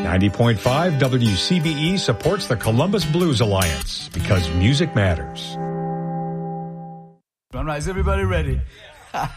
90.5 WCBE supports the Columbus Blues Alliance because music matters. All right, is everybody ready?